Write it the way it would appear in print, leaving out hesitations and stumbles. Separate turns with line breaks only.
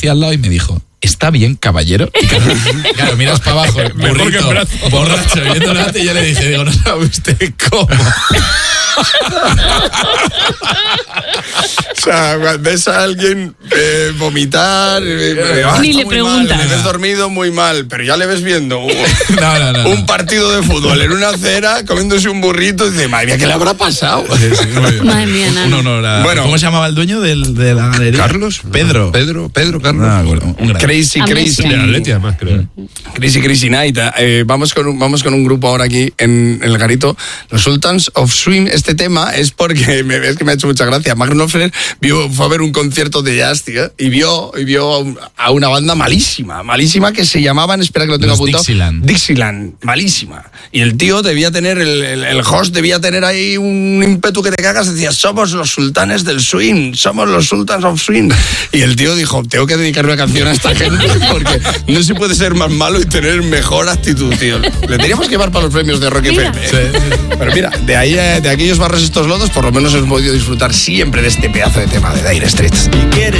policía al lado y me dijo: ¿está bien, caballero? Y claro, miras para abajo, burrito, borracho, viendo la y yo le dije, digo, ¿no sabe usted cómo?
O sea, ves a alguien vomitar,
ni le preguntas.
Le ves dormido muy mal, pero ya le ves viendo
No.
un partido de fútbol en una acera, comiéndose un burrito, y dice, madre mía, ¿qué le habrá pasado?
Sí, muy bien.
Madre mía, Nano.
Un honor a...
Bueno.
¿Cómo se llamaba el dueño de la galería?
¿Carlos?
Pedro.
Pedro Carlos.
Ah, bueno, un gran...
Crazy
Amnesia.
De Atleti, además, creo.
Crazy Night. Vamos con un grupo ahora aquí en el Garito, los Sultans of Swing. Este tema es porque me ha hecho mucha gracia. Mark Knopfler fue a ver un concierto de jazz, tío, y vio a una banda malísima que se llamaban, espera que lo tengo
Los
apuntado,
Dixieland,
malísima. Y el tío debía tener, el host debía tener ahí un ímpetu que te cagas, decía, somos los sultanes del swing, somos los Sultans of Swing. Y el tío dijo, tengo que dedicar una canción a esta gente porque no se puede ser más malo y tener mejor actitud, tío. Le teníamos que llevar para los premios de Rock FM. Pero mira, de aquellos barros estos lodos, por lo menos hemos podido disfrutar siempre de este pedazo de tema de Dire Straits.